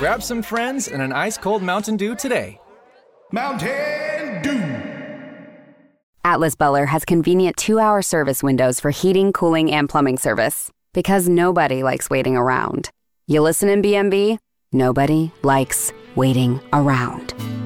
Grab some friends and an ice-cold Mountain Dew today. Mountain Dew. Atlas Beller has convenient 2-hour service windows for heating, cooling, and plumbing service. Because nobody likes waiting around. You listen in BMB? Nobody likes waiting around.